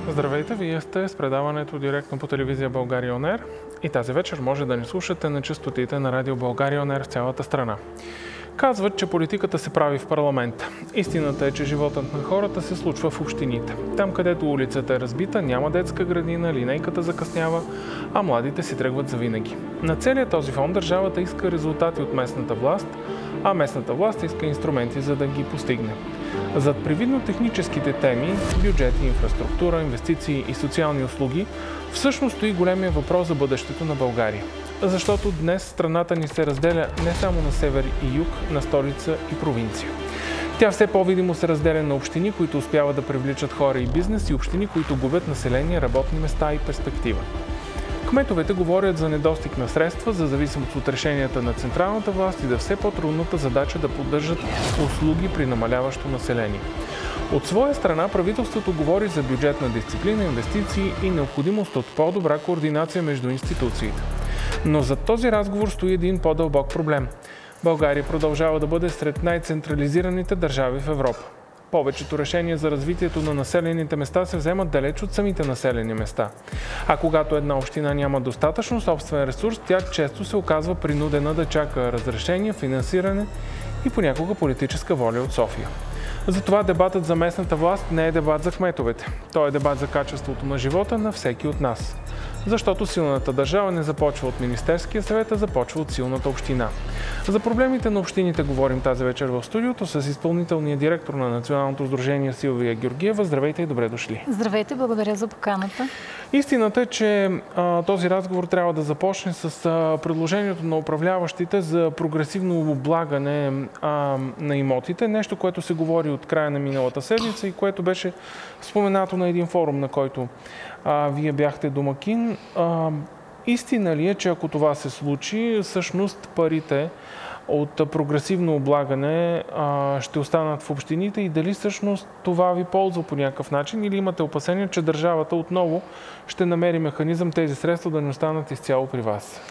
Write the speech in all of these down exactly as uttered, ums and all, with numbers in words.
Здравейте, вие сте с предаването директно по телевизия България Он Ер и тази вечер може да ни слушате на честотите на радио България Он Ер в цялата страна. Казват, че политиката се прави в парламента. Истината е, че животът на хората се случва в общините. Там, където улицата е разбита, няма детска градина, линейката закъснява, а младите си тръгват завинаги. На целия този фон държавата иска резултати от местната власт, а местната власт иска инструменти, за да ги постигне. Зад привидно техническите теми – бюджет, инфраструктура, инвестиции и социални услуги – всъщност стои големия въпрос за бъдещето на България. Защото днес страната ни се разделя не само на север и юг, на столица и провинция. Тя все по-видимо се разделя на общини, които успяват да привличат хора и бизнес, и общини, които губят население, работни места и перспектива. Кметовете говорят за недостиг на средства, за зависимост от решенията на централната власт и да все по-трудната задача да поддържат услуги при намаляващо население. От своя страна правителството говори за бюджетна дисциплина, инвестиции и необходимост от по-добра координация между институциите. Но зад този разговор стои един по-дълбок проблем. България продължава да бъде сред най-централизираните държави в Европа. Повечето решения за развитието на населените места се вземат далеч от самите населени места. А когато една община няма достатъчно собствен ресурс, тя често се оказва принудена да чака разрешение, финансиране и понякога политическа воля от София. Затова дебатът за местната власт не е дебат за кметовете. Той е дебат за качеството на живота на всеки от нас. Защото силната държава не започва от Министерския съвет, а започва от силната община. За проблемите на общините говорим тази вечер в студиото с изпълнителния директор на Националното сдружение Силвия Георгиева. Здравейте и добре дошли. Здравейте, благодаря за поканата. Истината е, че а, този разговор трябва да започне с а, предложението на управляващите за прогресивно облагане а, на имотите. Нещо, което се говори от края на миналата седмица и което беше споменато на един форум, на който а, вие бяхте домакин. А, истина ли е, че ако това се случи, всъщност парите от прогресивно облагане а, ще останат в общините и дали всъщност това ви ползва по някакъв начин или имате опасение, че държавата отново ще намери механизъм тези средства да не останат изцяло при вас?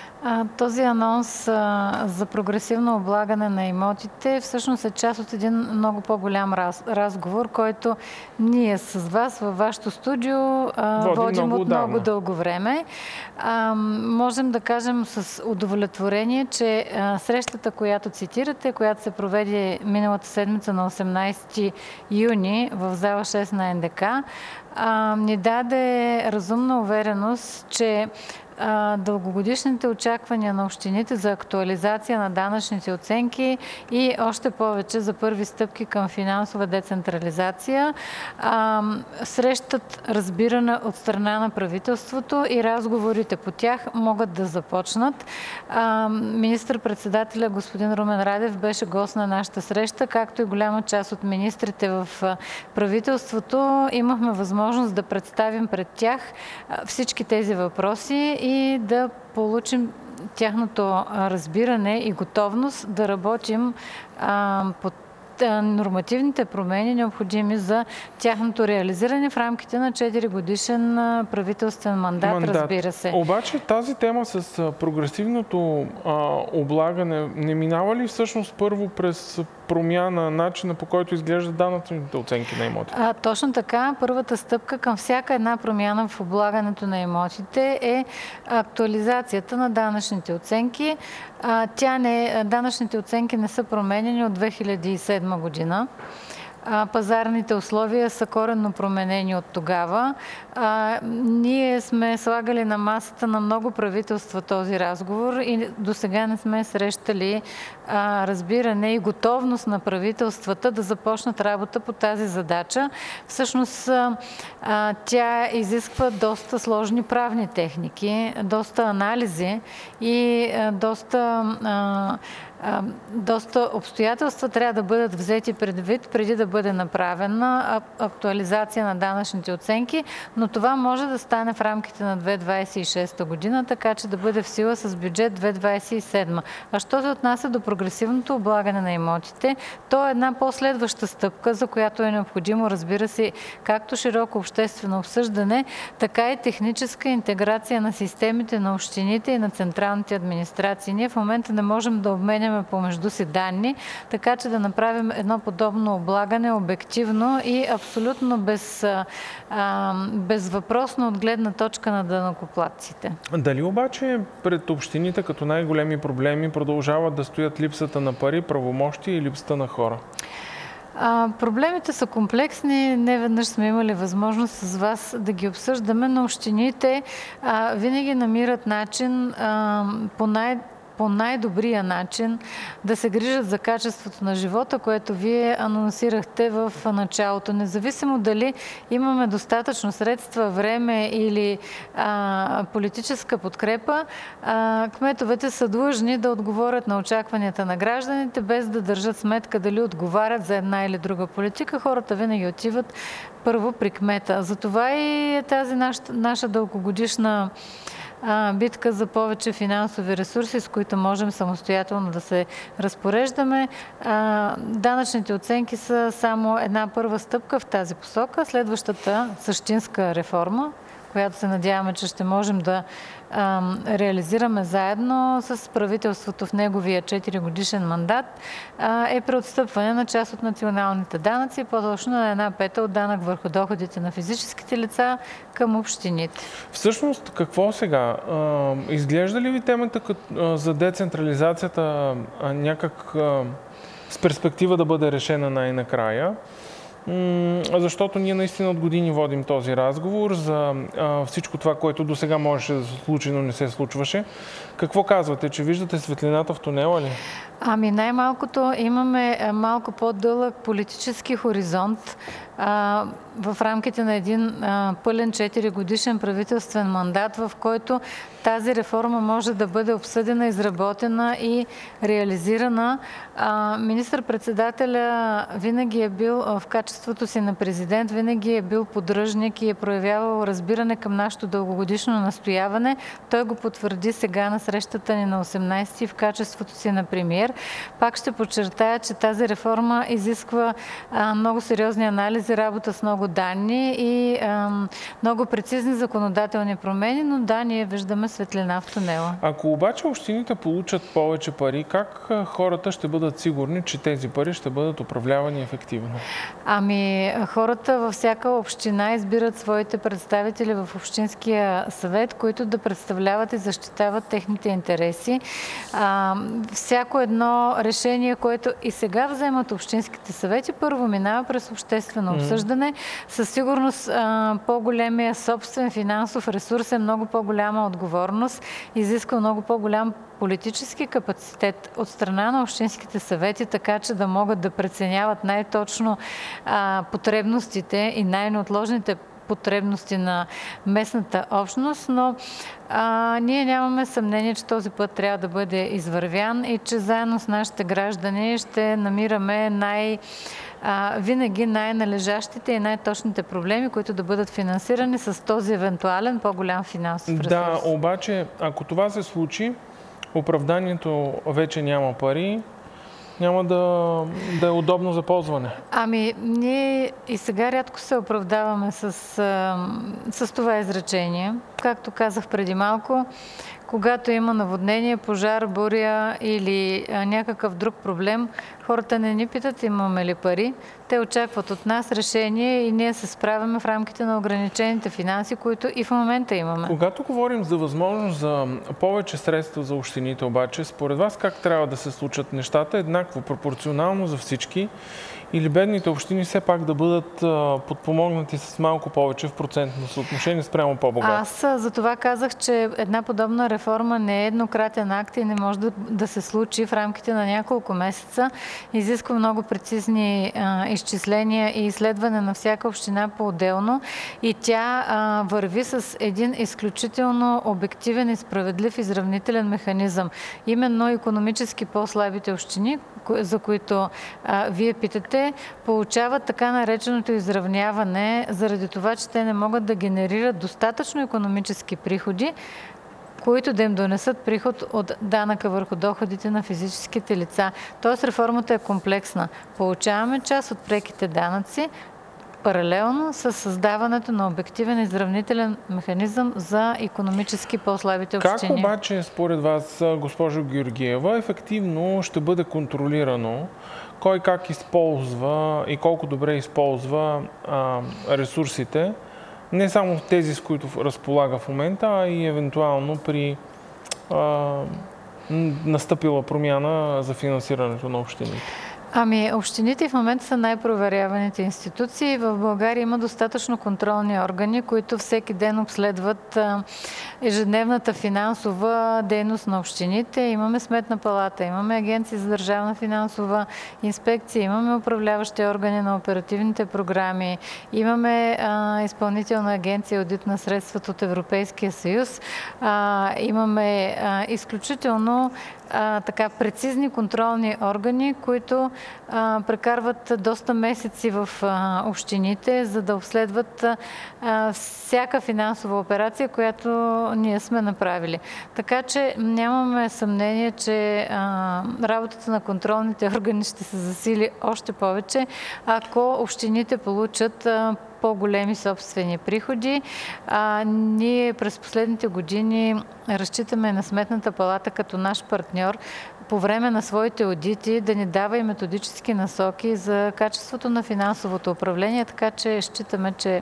Този анонс а, за прогресивно облагане на имотите всъщност е част от един много по-голям раз, разговор, който ние с вас във вашето студио а, водим, водим много от отдавна. много дълго време. А, можем да кажем с удовлетворение, че а, срещата, която цитирате, която се проведе миналата седмица на осемнайсети юни в зала шест на Ен Де Ка, а, ни даде разумна увереност, че дългогодишните очаквания на общините за актуализация на данъчните оценки и още повече за първи стъпки към финансова децентрализация срещат разбиране от страна на правителството и разговорите по тях могат да започнат. Министър-председателя господин Румен Радев беше гост на нашата среща, както и голяма част от министрите в правителството. Имахме възможност да представим пред тях всички тези въпроси и да получим тяхното разбиране и готовност да работим а, по нормативните промени, необходими за тяхното реализиране в рамките на четири годишен правителствен мандат, мандат, разбира се. Обаче тази тема с прогресивното а, облагане не минава ли всъщност първо през промяна, начина по който изглеждат данъчните оценки на имотите? А, точно така. Първата стъпка към всяка една промяна в облагането на имотите е актуализацията на данъчните оценки. А, тя не, данъчните оценки не са променени от две хиляди и седма година. Пазарните условия са коренно променени от тогава. А, ние сме слагали на масата на много правителства този разговор и до сега не сме срещали а, разбиране и готовност на правителствата да започнат работа по тази задача. Всъщност а, тя изисква доста сложни правни техники, доста анализи и а, доста а, доста обстоятелства трябва да бъдат взети предвид преди да бъде направена актуализация на данъчните оценки, но това може да стане в рамките на две хиляди двадесет и шеста година, така че да бъде в сила с бюджет две хиляди двадесет и седма. А що се отнася до прогресивното облагане на имотите, то е една последваща стъпка, за която е необходимо, разбира се, както широко обществено обсъждане, така и техническа интеграция на системите на общините и на централните администрации. Ние в момента не можем да обменяме обменяме помежду си данни, така че да направим едно подобно облагане обективно и абсолютно без, а, безвъпросно от гледна точка на данъкоплатците. Дали обаче пред общините като най-големи проблеми продължават да стоят липсата на пари, правомощи и липсата на хора? А, проблемите са комплексни. Не веднъж сме имали възможност с вас да ги обсъждаме, но общините а, винаги намират начин а, по най- по най-добрия начин да се грижат за качеството на живота, което вие анонсирахте в началото. Независимо дали имаме достатъчно средства, време или а, политическа подкрепа, а, кметовете са длъжни да отговорят на очакванията на гражданите, без да държат сметка дали отговарят за една или друга политика. Хората винаги отиват първо при кмета. Затова и е тази наша, наша дългогодишна битка за повече финансови ресурси, с които можем самостоятелно да се разпореждаме. Данъчните оценки са само една първа стъпка в тази посока. Следващата същинска реформа, която се надяваме, че ще можем да а, реализираме заедно с правителството в неговия четири годишен мандат, а, е преотстъпване на част от националните данъци, по-точно на една пета от данък върху доходите на физическите лица към общините. Всъщност, какво сега? А, изглежда ли ви темата а, за децентрализацията а, някак а, с перспектива да бъде решена най-накрая? Защото ние наистина от години водим този разговор за а, всичко това, което до сега можеше да се случи, но не се случваше. Какво казвате? Че виждате светлината в тунела ли? Ами най-малкото имаме малко по-дълъг политически хоризонт а, в рамките на един а, пълен четири годишен правителствен мандат, в който тази реформа може да бъде обсъдена, изработена и реализирана. А, министър-председателя винаги е бил в качеството си на президент, винаги е бил поддръжник и е проявявал разбиране към нашето дългогодишно настояване. Той го потвърди сега на срещата ни на осемнайсети в качеството си на премиер. Пак ще подчертая, че тази реформа изисква а, много сериозни анализи, работа с много данни и а, много прецизни законодателни промени, но да, ние виждаме светлина в тунела. Ако обаче общините получат повече пари, как хората ще бъдат сигурни, че тези пари ще бъдат управлявани ефективно? Ами, хората във всяка община избират своите представители в Общинския съвет, които да представляват и защитават техните интереси. А, всяко едно решение, което и сега вземат общинските съвети, първо минава през обществено mm. обсъждане. Със сигурност а, по-големия собствен финансов ресурс е много по-голяма отговорност, изисква много по-голям политически капацитет от страна на общинските съвети, така че да могат да преценяват най-точно а, потребностите и най-неотложните потребности на местната общност, но а, ние нямаме съмнение, че този път трябва да бъде извървян и че заедно с нашите граждани ще намираме най- а, винаги най-належащите и най-точните проблеми, които да бъдат финансирани с този евентуален по-голям финансов ресурс. Да, обаче, ако това се случи, оправданието вече няма пари, няма да, да е удобно за ползване. Ами, ние и сега рядко се оправдаваме с, с това изречение. Както казах преди малко, когато има наводнение, пожар, буря или а, някакъв друг проблем, хората не ни питат имаме ли пари. Те очакват от нас решение и ние се справяме в рамките на ограничените финанси, които и в момента имаме. Когато говорим за възможност за повече средства за общините, обаче, според вас как трябва да се случат нещата? Еднакво, пропорционално за всички? Или бедните общини все пак да бъдат а, подпомогнати с малко повече в процентно съотношение спрямо по-богати? Аз за това казах, че една подобна реформа не е еднократен акт и не може да, да се случи в рамките на няколко месеца. Изисква много прецизни а, изчисления и изследване на всяка община по-отделно и тя а, върви с един изключително обективен и справедлив изравнителен механизъм. Именно икономически по-слабите общини, за които а, вие питате, получават така нареченото изравняване, заради това, че те не могат да генерират достатъчно икономически приходи, които да им донесат приход от данъка върху доходите на физическите лица. Тоест реформата е комплексна. Получаваме част от преките данъци, паралелно с създаването на обективен изравнителен механизъм за икономически по-слабите общини. Как обаче според вас, госпожо Георгиева, ефективно ще бъде контролирано кой как използва и колко добре използва а, ресурсите, не само тези, с които разполага в момента, а и евентуално при а, настъпила промяна за финансирането на общините? Ами, общините в момента са най-проверяваните институции. В България има достатъчно контролни органи, които всеки ден обследват ежедневната финансова дейност на общините. Имаме Сметна палата, имаме Агенция за държавна финансова инспекция, имаме управляващи органи на оперативните програми, имаме а, изпълнителна агенция аудит на средствата от Европейския съюз, а, имаме а, изключително А, така прецизни контролни органи, които а, прекарват доста месеци в а, общините, за да обследват а, всяка финансова операция, която ние сме направили. Така че нямаме съмнение, че а, работата на контролните органи ще се засили още повече, ако общините получат а, по-големи собствени приходи. А, ние през последните години разчитаме на Сметната палата като наш партньор по време на своите аудити да ни дава и методически насоки за качеството на финансовото управление, така че считаме, че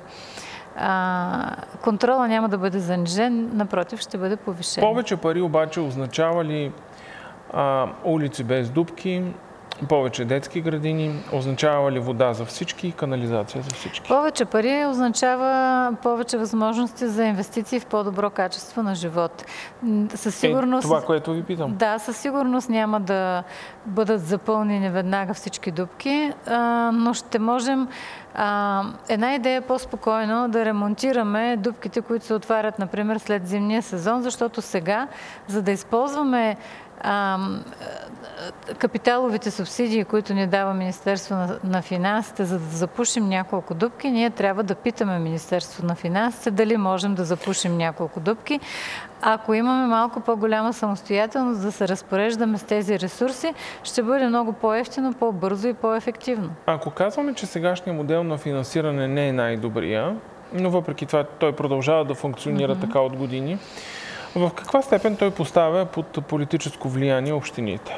а, контрола няма да бъде занижен, напротив, ще бъде повишен. Повече пари обаче означава ли а, улици без дупки, повече детски градини, означава ли вода за всички и канализация за всички? Повече пари означава повече възможности за инвестиции в по-добро качество на живот. Със сигурност... Е, това, което ви питам. Да, със сигурност няма да бъдат запълнени веднага всички дупки, но ще можем А, една идея е по-спокойно да ремонтираме дупките, които се отварят, например, след зимния сезон, защото сега, за да използваме а, капиталовите субсидии, които ни дава Министерство на, на финансите, за да запушим няколко дупки, ние трябва да питаме Министерство на финансите дали можем да запушим няколко дупки. Ако имаме малко по-голяма самостоятелност да се разпореждаме с тези ресурси, ще бъде много по-евтино, по-бързо и по-ефективно. Ако казваме, че сегашният модел на финансиране не е най-добрия, но въпреки това той продължава да функционира mm-hmm. така от години, в каква степен той поставя под политическо влияние общините?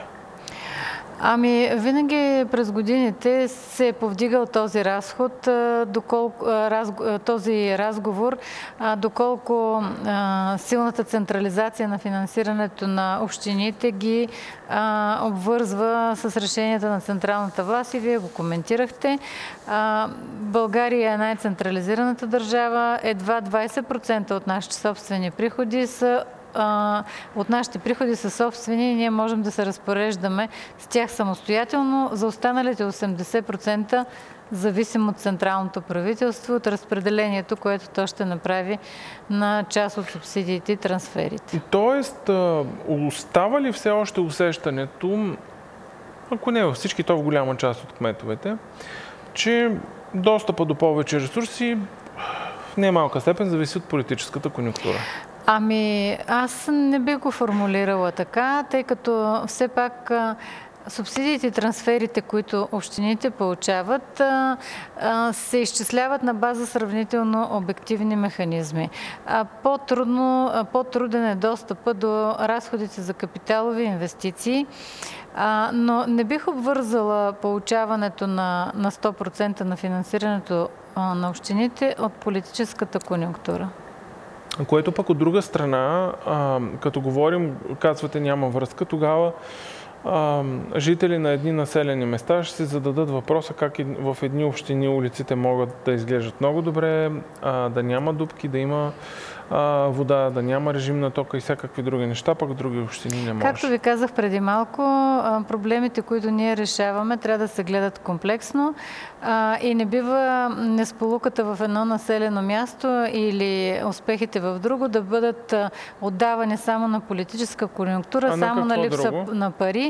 Ами, винаги през годините се е повдигал този разход, доколко, раз, този разговор, доколко а, силната централизация на финансирането на общините ги а, обвързва с решенията на централната власт и вие го коментирахте. А, България е най-централизираната държава, едва двайсет процента от нашите собствени приходи са от нашите приходи са собствени и ние можем да се разпореждаме с тях самостоятелно. За останалите осемдесет процента зависим от централното правителство, от разпределението, което то ще направи на част от субсидиите и трансферите. Тоест, остава ли все още усещането, ако не във всички, то в голяма част от кметовете, че достъпа до повече ресурси в немалка степен зависи от политическата конюнктура? Ами, аз не бих го формулирала така, тъй като все пак субсидиите и трансферите, които общините получават, се изчисляват на база сравнително обективни механизми. По-трудно, по-труден е достъпа до разходите за капиталови инвестиции, но не бих обвързала получаването на, на сто процента на финансирането на общините от политическата конюнктура. Което пък от друга страна, а, като говорим, казвате няма връзка, тогава а, жители на едни населени места ще се зададат въпроса как в едни общини улиците могат да изглеждат много добре, а, да няма дупки, да има а, вода, да няма режим на тока и всякакви други неща, пък други общини не може. Както ви казах преди малко, проблемите, които ние решаваме, трябва да се гледат комплексно а, и не бива несполуката в едно населено място или успехите в друго да бъдат отдавани само на политическа конюнктура, само на липса друго? на пари,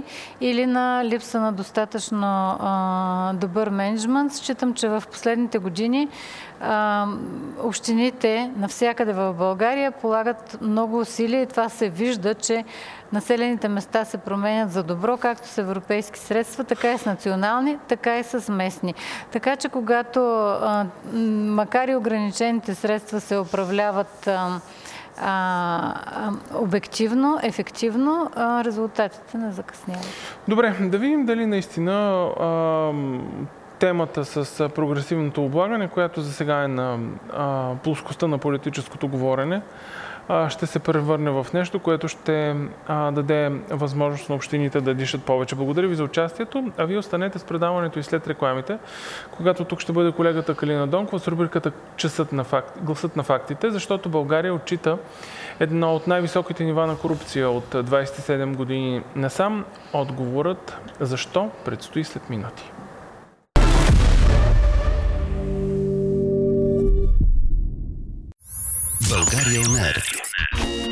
пари или на липса на достатъчно а, добър мениджмънт. Считам, че в последните години а, общините навсякъде в България полагат много усилия и това се вижда, че населените места се променят за добро, както с европейски средства, така и с национални, така и с местни. Така че когато, а, макар и ограничените средства се управляват а, а, обективно, ефективно, а, резултатите не закъсняват. Добре, да видим дали наистина а, темата с прогресивното облагане, която за сега е на а, плоскостта на политическото говорене, ще се превърне в нещо, което ще а, даде възможност на общините да дишат повече. Благодаря ви за участието, а вие останете с предаването и след рекламите, когато тук ще бъде колегата Калина Донкова с рубриката Часът на факт, Гласът на фактите, защото България отчита едно от най-високите нива на корупция от двадесет и седем години насам. Отговорът защо предстои след минути. България ОНЕР.